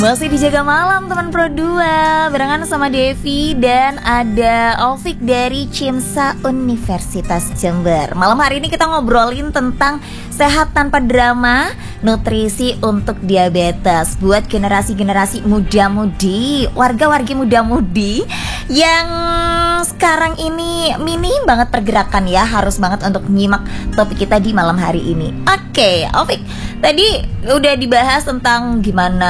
Masih dijaga malam teman Pro 2 barengan sama Devi dan ada Ovik dari CIMSA Universitas Jember. Malam hari ini kita ngobrolin tentang sehat tanpa drama, nutrisi untuk diabetes buat generasi-generasi muda-mudi, warga-wargi muda-mudi yang sekarang ini minim banget pergerakan ya. Harus banget untuk nyimak topik kita di malam hari ini. Oke, Ovik, tadi udah dibahas tentang gimana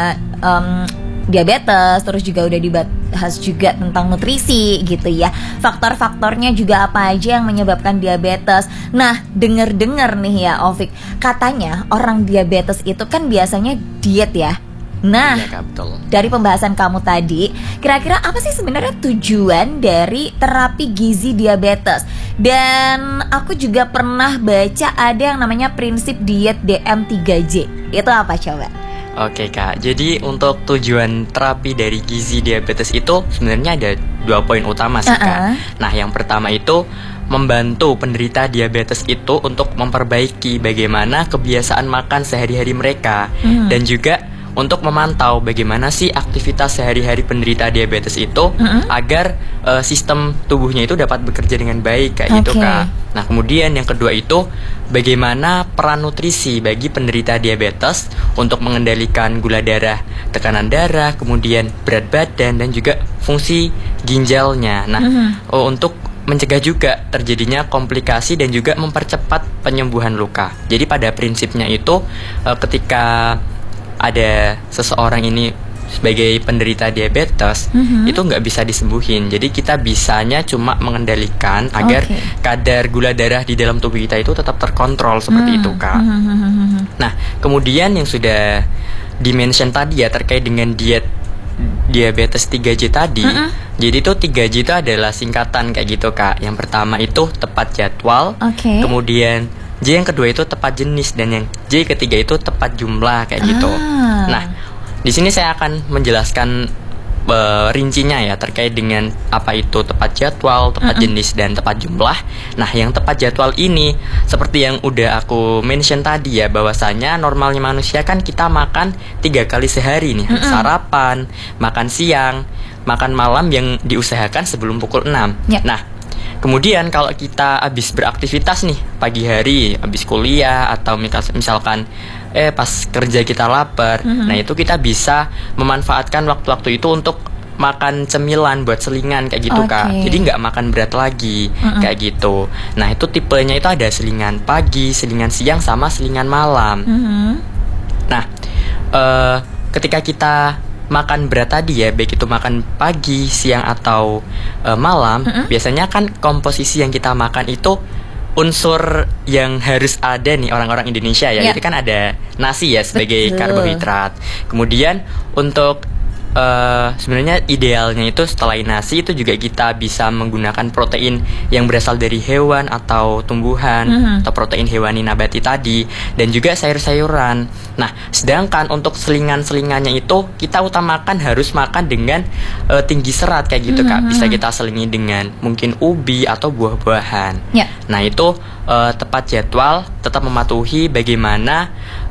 diabetes, terus juga udah dibahas juga tentang nutrisi gitu ya. Faktor-faktornya juga apa aja yang menyebabkan diabetes. Nah, denger-denger nih ya Ovik, katanya orang diabetes itu kan biasanya diet ya. Nah, ya, betul. Dari pembahasan kamu tadi, kira-kira apa sih sebenarnya tujuan dari terapi gizi diabetes? Dan aku juga pernah baca ada yang namanya prinsip diet DM3J. Itu apa coba? Oke Kak, jadi untuk tujuan terapi dari gizi diabetes itu sebenarnya ada 2 poin utama sih Kak. Nah, yang pertama itu membantu penderita diabetes itu untuk memperbaiki bagaimana kebiasaan makan sehari-hari mereka. Dan juga untuk memantau bagaimana sih aktivitas sehari-hari penderita diabetes itu agar sistem tubuhnya itu dapat bekerja dengan baik kayak gitu Kak. Nah, kemudian yang kedua itu bagaimana peran nutrisi bagi penderita diabetes untuk mengendalikan gula darah, tekanan darah, kemudian berat badan dan juga fungsi ginjalnya. Nah, untuk mencegah juga terjadinya komplikasi dan juga mempercepat penyembuhan luka. Jadi pada prinsipnya itu ketika ada seseorang ini sebagai penderita diabetes, itu nggak bisa disembuhin. Jadi kita bisanya cuma mengendalikan agar kadar gula darah di dalam tubuh kita itu tetap terkontrol seperti itu Kak. Nah, kemudian yang sudah dimention tadi ya terkait dengan diet diabetes 3J tadi. Jadi itu 3J itu adalah singkatan kayak gitu Kak. Yang pertama itu tepat jadwal, kemudian J yang kedua itu tepat jenis, dan yang J ketiga itu tepat jumlah kayak gitu. Nah, di sini saya akan menjelaskan rincinya ya terkait dengan apa itu tepat jadwal, tepat jenis, dan tepat jumlah. Nah, yang tepat jadwal ini seperti yang udah aku mention tadi ya, bahwasanya normalnya manusia kan kita makan 3 kali sehari nih. Sarapan, makan siang, makan malam yang diusahakan sebelum pukul 6. Nah, kemudian kalau kita habis beraktivitas nih pagi hari, habis kuliah atau misalkan pas kerja kita lapar, nah itu kita bisa memanfaatkan waktu-waktu itu untuk makan cemilan buat selingan kayak gitu Kak. Jadi nggak makan berat lagi kayak gitu. Nah, itu tipenya itu ada selingan pagi, selingan siang, sama selingan malam. Nah, ketika kita makan berat tadi ya, baik itu makan pagi, siang atau malam, biasanya kan komposisi yang kita makan itu unsur yang harus ada nih orang-orang Indonesia ya. Jadi kan ada nasi ya sebagai karbohidrat. Kemudian untuk sebenarnya idealnya itu setelah nasi itu juga kita bisa menggunakan protein yang berasal dari hewan atau tumbuhan atau protein hewani nabati tadi, dan juga sayur-sayuran. Nah, sedangkan untuk selingan-selingannya itu kita utamakan harus makan dengan tinggi serat kayak gitu Kak. Bisa kita selingi dengan mungkin ubi atau buah-buahan. Nah, itu tepat jadwal, tetap mematuhi bagaimana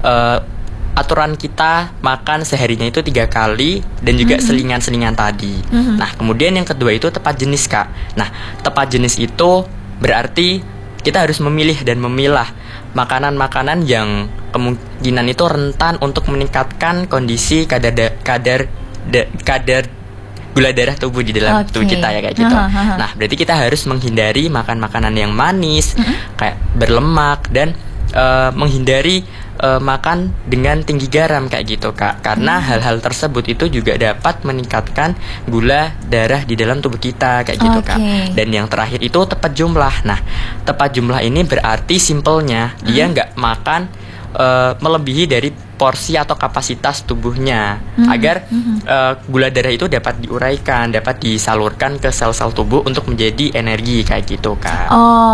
aturan kita makan seharinya itu 3 kali, dan juga selingan-selingan tadi. Nah, kemudian yang kedua itu tepat jenis Kak. Nah, tepat jenis itu berarti kita harus memilih dan memilah makanan-makanan yang kemungkinan itu rentan untuk meningkatkan kondisi kadar gula darah tubuh di dalam tubuh kita ya kayak gitu. Nah, berarti kita harus menghindari makan makanan yang manis, kayak berlemak, dan menghindari makan dengan tinggi garam kayak gitu Kak. Karena hal-hal tersebut itu juga dapat meningkatkan gula darah di dalam tubuh kita kayak gitu Kak. Dan yang terakhir itu tepat jumlah. Nah, tepat jumlah ini berarti simpelnya dia nggak makan melebihi dari porsi atau kapasitas tubuhnya, agar gula darah itu dapat diuraikan, dapat disalurkan ke sel-sel tubuh untuk menjadi energi kayak gitu Kak.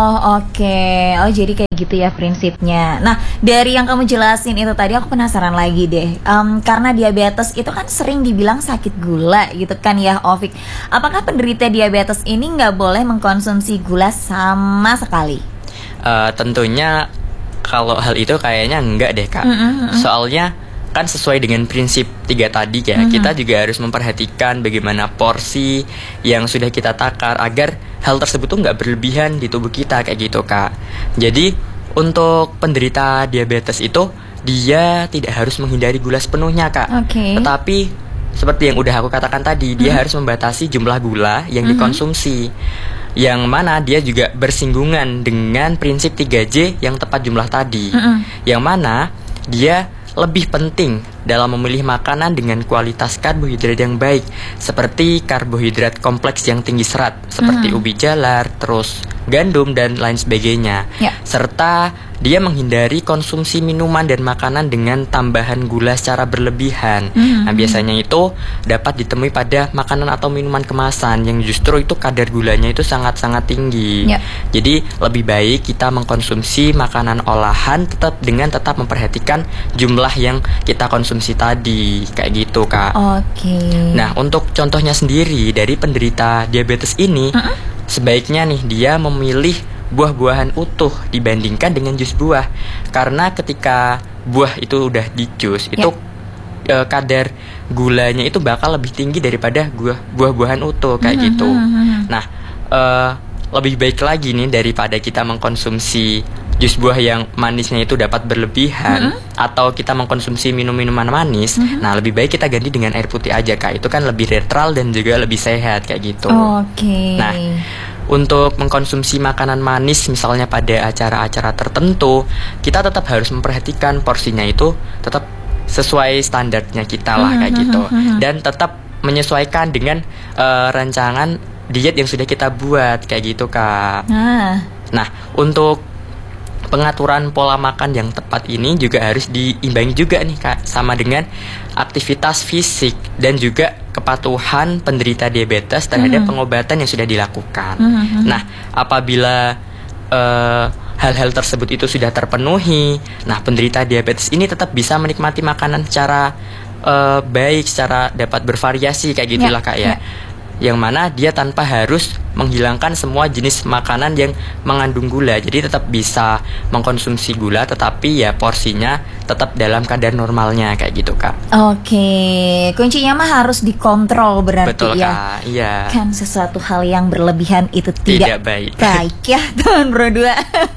Oh jadi kayak gitu ya prinsipnya. Nah, dari yang kamu jelasin itu tadi aku penasaran lagi deh, karena diabetes itu kan sering dibilang sakit gula gitu kan ya Ovik. Apakah penderita diabetes ini nggak boleh mengkonsumsi gula sama sekali? Tentunya kalau hal itu kayaknya enggak deh Kak. Soalnya kan sesuai dengan prinsip 3 tadi ya, kita juga harus memperhatikan bagaimana porsi yang sudah kita takar agar hal tersebut tuh nggak berlebihan di tubuh kita kayak gitu Kak. Jadi untuk penderita diabetes itu dia tidak harus menghindari gula sepenuhnya Kak, tetapi seperti yang udah aku katakan tadi, dia harus membatasi jumlah gula yang dikonsumsi, yang mana dia juga bersinggungan dengan prinsip 3J yang tepat jumlah tadi, yang mana dia lebih penting dalam memilih makanan dengan kualitas karbohidrat yang baik, seperti karbohidrat kompleks yang tinggi serat seperti ubi jalar, terus gandum dan lain sebagainya, serta dia menghindari konsumsi minuman dan makanan dengan tambahan gula secara berlebihan. Nah, biasanya itu dapat ditemui pada makanan atau minuman kemasan yang justru itu kadar gulanya itu sangat-sangat tinggi. Jadi lebih baik kita mengkonsumsi makanan olahan tetap memperhatikan jumlah yang kita konsumsi tadi, kayak gitu Kak. Nah, untuk contohnya sendiri dari penderita diabetes ini, sebaiknya nih dia memilih buah-buahan utuh dibandingkan dengan jus buah, karena ketika buah itu udah di jus itu kadar gulanya itu bakal lebih tinggi daripada buah-buahan utuh kayak gitu. Nah, lebih baik lagi nih daripada kita mengkonsumsi jus buah yang manisnya itu dapat berlebihan atau kita mengkonsumsi minuman manis, nah lebih baik kita ganti dengan air putih aja Kak. Itu kan lebih netral dan juga lebih sehat kayak gitu. Nah, untuk mengkonsumsi makanan manis misalnya pada acara-acara tertentu, kita tetap harus memperhatikan porsinya itu tetap sesuai standarnya kita lah kayak gitu, dan tetap menyesuaikan dengan rancangan diet yang sudah kita buat kayak gitu Kak. Nah, untuk pengaturan pola makan yang tepat ini juga harus diimbangi juga nih Kak, sama dengan aktivitas fisik dan juga kepatuhan penderita diabetes terhadap pengobatan yang sudah dilakukan. Nah, apabila hal-hal tersebut itu sudah terpenuhi, nah penderita diabetes ini tetap bisa menikmati makanan secara baik, secara dapat bervariasi kayak gitulah Kak ya. Yang mana dia tanpa harus menghilangkan semua jenis makanan yang mengandung gula. Jadi tetap bisa mengkonsumsi gula, tetapi ya porsinya tetap dalam kadar normalnya kayak gitu Kak. Kuncinya mah harus dikontrol berarti. Betul, ya Kak, iya. Kan sesuatu hal yang berlebihan itu tidak baik ya teman berdua.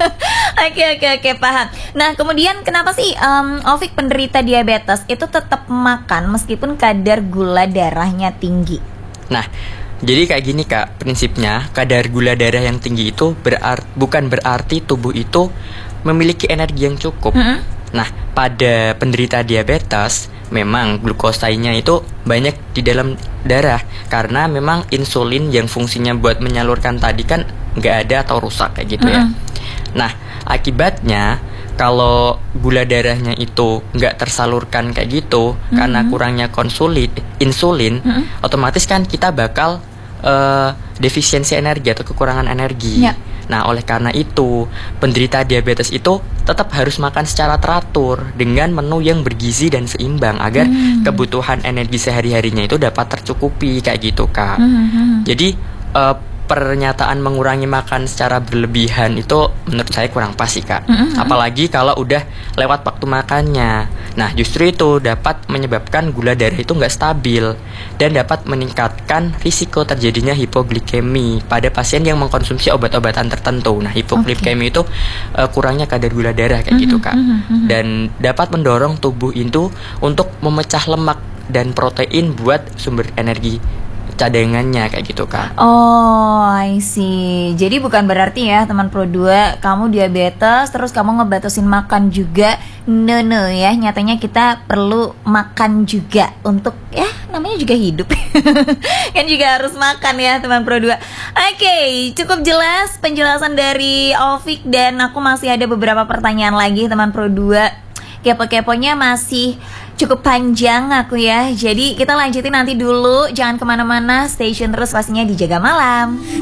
Oke, paham. Nah, kemudian kenapa sih Ovik penderita diabetes itu tetap makan meskipun kadar gula darahnya tinggi? Nah, jadi kayak gini Kak, prinsipnya kadar gula darah yang tinggi itu bukan berarti tubuh itu memiliki energi yang cukup. Nah, pada penderita diabetes memang glukosanya itu banyak di dalam darah, karena memang insulin yang fungsinya buat menyalurkan tadi kan nggak ada atau rusak kayak gitu ya. Nah, akibatnya kalau gula darahnya itu nggak tersalurkan kayak gitu karena kurangnya insulin, otomatis kan kita bakal defisiensi energi atau kekurangan energi. Nah, oleh karena itu penderita diabetes itu tetap harus makan secara teratur dengan menu yang bergizi dan seimbang agar kebutuhan energi sehari-harinya itu dapat tercukupi kayak gitu Kak. Jadi pernyataan mengurangi makan secara berlebihan itu menurut saya kurang pas sih Kak. Apalagi kalau udah lewat waktu makannya. Nah, justru itu dapat menyebabkan gula darah itu nggak stabil dan dapat meningkatkan risiko terjadinya hipoglikemi pada pasien yang mengkonsumsi obat-obatan tertentu. Nah, hipoglikemi itu kurangnya kadar gula darah kayak gitu Kak. Dan dapat mendorong tubuh itu untuk memecah lemak dan protein buat sumber energi cadangannya kayak gitu Kak. I see. Jadi bukan berarti ya teman Pro 2 kamu diabetes terus kamu ngebatasin makan juga. No ya, nyatanya kita perlu makan juga untuk ya namanya juga hidup. Kan juga harus makan ya teman Pro 2. Oke, cukup jelas penjelasan dari Ovik dan aku masih ada beberapa pertanyaan lagi teman Pro 2. Kepo-keponya masih cukup panjang aku ya. Jadi kita lanjutin nanti dulu. Jangan kemana-mana, stay tune terus pastinya di Jaga Malam.